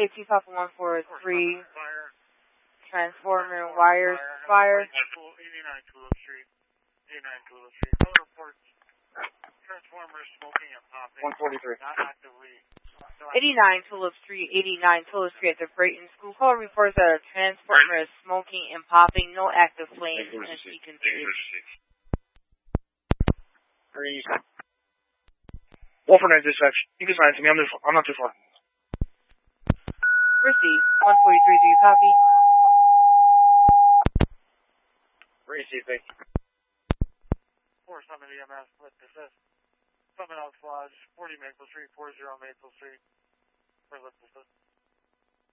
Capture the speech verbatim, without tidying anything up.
K two Papa one four three, transformer wires fire. eighty-nine Tulip Street. eighty-nine Tulip Street. No reports. Transformers smoking and popping. one forty-three. Not actively. eighty-nine Tulip Street, eighty-nine Tulip Street at the Brayton School. Call reports that a transformer is smoking and popping. No active flames. And she continues. Three. Wolford nine dispatch. You can sign it to me. I'm, I'm not too far. Receive. one forty-three, do you copy? Receive, thank you. four seven E M S, with assist. Summon Elks Lodge, forty Maple Street, forty Maple Street, for lift assist.